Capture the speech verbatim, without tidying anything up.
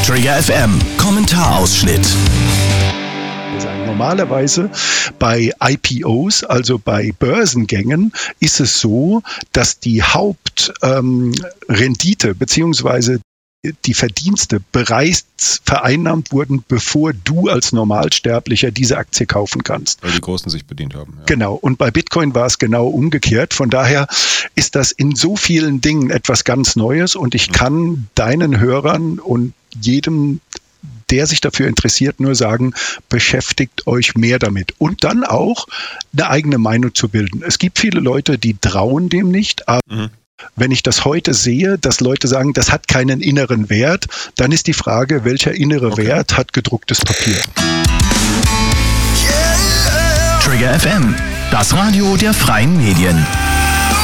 Trigger F M, Kommentarausschnitt. Normalerweise bei I P Os, also bei Börsengängen, ist es so, dass die Hauptrendite ähm, bzw. die Verdienste bereits vereinnahmt wurden, bevor du als Normalsterblicher diese Aktie kaufen kannst. Weil die Großen sich bedient haben. Ja. Genau. Und bei Bitcoin war es genau umgekehrt. Von daher ist das in so vielen Dingen etwas ganz Neues und ich kann deinen Hörern und jedem, der sich dafür interessiert, nur sagen, beschäftigt euch mehr damit. Und dann auch eine eigene Meinung zu bilden. Es gibt viele Leute, die trauen dem nicht, aber mhm. wenn ich das heute sehe, dass Leute sagen, das hat keinen inneren Wert, dann ist die Frage, welcher innere okay. Wert hat gedrucktes Papier? Trigger F M, das Radio der freien Medien.